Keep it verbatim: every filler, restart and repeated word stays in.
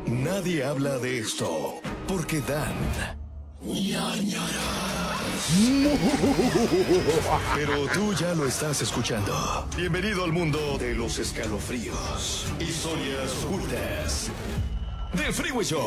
Nadie habla de esto porque dan ñañaras. Pero tú ya lo estás escuchando. Bienvenido al mundo de los escalofríos. Historias ocultas de Freeway Show.